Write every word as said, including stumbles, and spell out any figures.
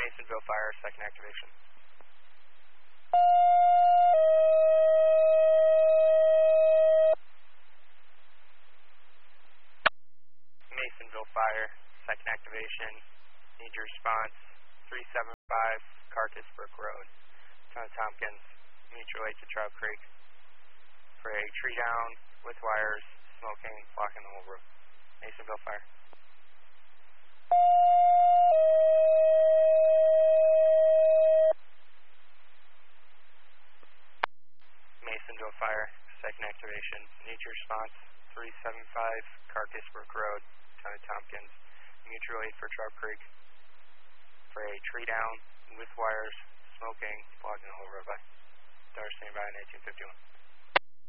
Masonville Fire, second activation. Masonville Fire, second activation. Need your response. three seven five Carcass Brook Road. Town of Tompkins, mutual aid to Trout Creek. For a tree down with wires, smoking, blocking the whole road. Masonville Fire. Masonville Fire, second activation. Need your response. three seven five Carcass Brook Road, Town of Tompkins, mutual aid for Trout Creek. For a tree down with wires, smoking, blocking the whole roadway. Star standing by in eighteen fifty-one.